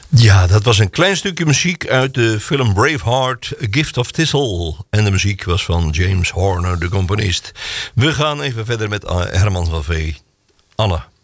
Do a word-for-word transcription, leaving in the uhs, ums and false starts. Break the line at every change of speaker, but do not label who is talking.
Ja, dat was een klein stukje muziek uit de film Braveheart, A Gift of Thistle. En de muziek was van James Horner, de componist. We gaan even verder met Herman van Vee. Anne.